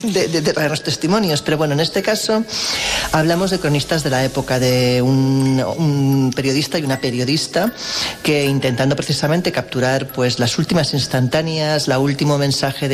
de los testimonios, pero bueno, en este caso hablamos de cronistas de la época, de un periodista y una periodista que intentando precisamente capturar pues las últimas instantáneas, la último mensaje